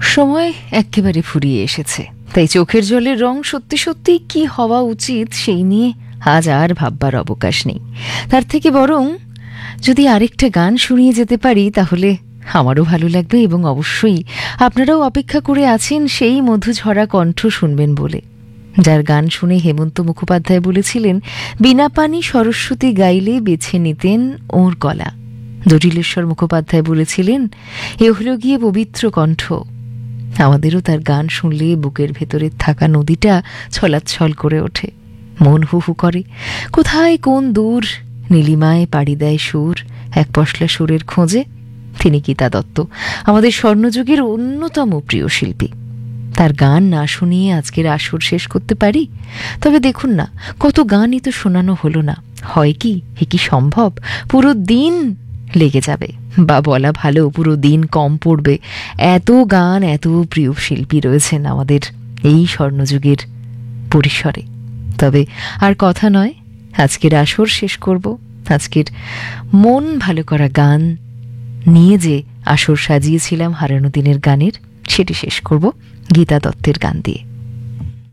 সময় একেবারে ফুরিয়ে এসেছে, তাই চোখের জলের রং সত্যি সত্যি কি হওয়া উচিত সেই নিয়ে আজ আর ভাববার অবকাশ নেই। তার থেকে বরং যদি আরেকটা গান শুনিয়ে যেতে পারি তাহলে আমারও ভালো লাগবে, এবং অবশ্যই আপনারাও অপেক্ষা করে আছেন সেই মধুঝরা কণ্ঠ শুনবেন বলে, যার গান শুনে হেমন্ত মুখোপাধ্যায় বলেছিলেন বিনা পানি সরস্বতী গাইলে বেছে নিতেন ওর গলা। জটিলেশ্বর মুখোপাধ্যায় বলেছিলেন এ হলো গিয়ে পবিত্র কণ্ঠ। আমাদেরও তার গান শুনলে বুকের ভেতরে থাকা নদীটা ছলাচ্ছল করে ওঠে, মন হু হু করে। কোথায় কোন দূর নীলিমায় পাড়ি দেয় সুর, এক পশলা সুরের খোঁজে। তিনি গীতা দত্ত, আমাদের স্বর্ণযুগের অন্যতম প্রিয় শিল্পী। তার গান না শুনিয়ে আজকের আসর শেষ করতে পারি? তবে দেখুন না, কত গানই তো শোনানো হলো না। হয় কি, এ কি সম্ভব? পুরো দিন লেগে যাবে, বা বলা ভালো পুরো দিন কম পড়বে। এত গান, এত প্রিয় শিল্পী রয়েছেন আমাদের এই স্বর্ণযুগের পরিসরে। তবে আর কথা নয়, আজকের আসর শেষ করব আজকের মন ভালো করা গান নিয়ে। যে আসর সাজিয়েছিলাম হারানো দিনের গানের, সেটি শেষ করব গীতা দত্তের গান দিয়ে।